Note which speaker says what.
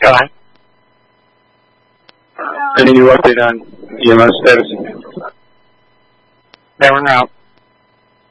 Speaker 1: Go ahead.
Speaker 2: Any new update on EMS status?
Speaker 1: They were out.